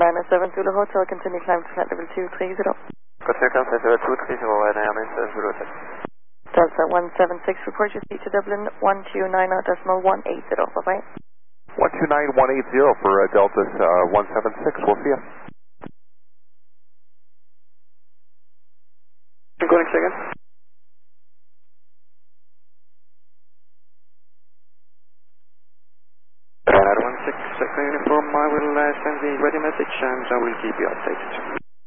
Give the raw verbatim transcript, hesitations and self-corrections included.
China seven Zulu Hotel, continue climb to flight level two three zero. Continue climb to flight level two three zero, Ryanair Airlines seven Zulu Hotel. Delta one seven six, report your seat to Dublin one two nine zero decimal one eight zero, bye-bye. one two nine one eight zero for uh, Delta uh, one seven six, we'll see you. Going again. Ryanair one six, second uniform, I will uh, send the ready message and I will keep you updated.